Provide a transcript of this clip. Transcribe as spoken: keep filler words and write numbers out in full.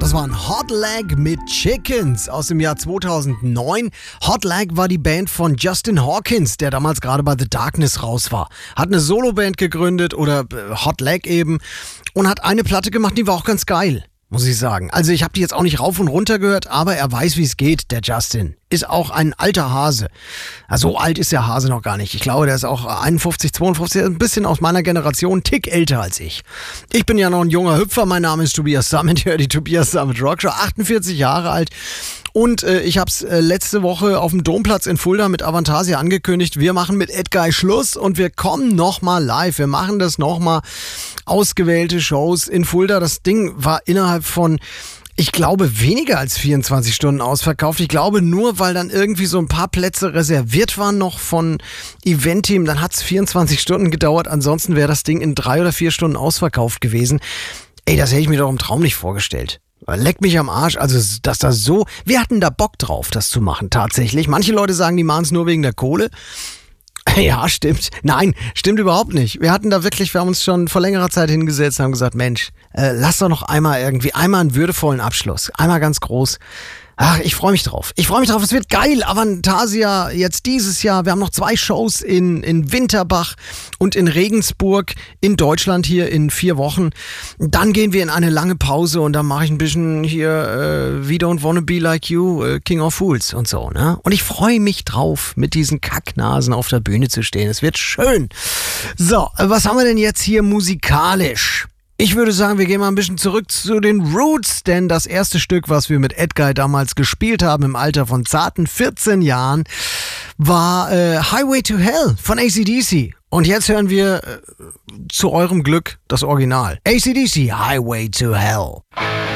Das war ein Hot Leg mit Chickens aus dem Jahr zweitausendneun. Hot Leg war die Band von Justin Hawkins, der damals gerade bei The Darkness raus war. Hat eine Soloband gegründet oder äh, Hot Leg eben und hat eine Platte gemacht, die war auch ganz geil, muss ich sagen. Also ich habe die jetzt auch nicht rauf und runter gehört, aber er weiß, wie es geht, der Justin. Ist auch ein alter Hase. Also so alt ist der Hase noch gar nicht. Ich glaube, der ist auch einundfünfzig, zweiundfünfzig, ein bisschen aus meiner Generation, ein Tick älter als ich. Ich bin ja noch ein junger Hüpfer, mein Name ist Tobias Sammet, höre die Tobias Sammet Rockshow, achtundvierzig Jahre alt. Und äh, ich habe es äh, letzte Woche auf dem Domplatz in Fulda mit Avantasia angekündigt, wir machen mit Edguy Schluss und wir kommen nochmal live. Wir machen das nochmal, ausgewählte Shows in Fulda. Das Ding war innerhalb von, ich glaube, weniger als vierundzwanzig Stunden ausverkauft. Ich glaube nur, weil dann irgendwie so ein paar Plätze reserviert waren noch von Event-Team. Dann hat es vierundzwanzig Stunden gedauert. Ansonsten wäre das Ding in drei oder vier Stunden ausverkauft gewesen. Ey, das hätte ich mir doch im Traum nicht vorgestellt. Leck mich am Arsch, also dass das so, wir hatten da Bock drauf, das zu machen, tatsächlich. Manche Leute sagen, die machen es nur wegen der Kohle. Ja, stimmt. Nein, stimmt überhaupt nicht. Wir hatten da wirklich, wir haben uns schon vor längerer Zeit hingesetzt und haben gesagt, Mensch, äh, lass doch noch einmal irgendwie, einmal einen würdevollen Abschluss, einmal ganz groß. Ach, ich freue mich drauf. Ich freue mich drauf, es wird geil. Avantasia jetzt dieses Jahr. Wir haben noch zwei Shows in, in Winterbach und in Regensburg in Deutschland hier in vier Wochen. Dann gehen wir in eine lange Pause und dann mache ich ein bisschen hier äh, We Don't Wanna Be Like You, äh, King of Fools und so, ne? Und ich freue mich drauf, mit diesen Kacknasen auf der Bühne zu stehen. Es wird schön. So, was haben wir denn jetzt hier musikalisch? Ich würde sagen, wir gehen mal ein bisschen zurück zu den Roots, denn das erste Stück, was wir mit Edguy damals gespielt haben, im Alter von zarten vierzehn Jahren, war äh, Highway to Hell von A C D C. Und jetzt hören wir äh, zu eurem Glück das Original. A C D C, Highway to Hell.